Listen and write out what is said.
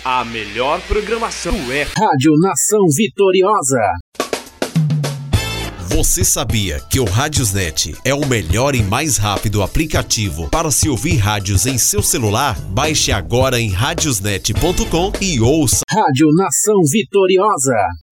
A melhor programação é Rádio Nação Vitoriosa. Você sabia que o Radiosnet é o melhor e mais rápido aplicativo para se ouvir rádios em seu celular? Baixe agora em radiosnet.com e ouça Rádio Nação Vitoriosa.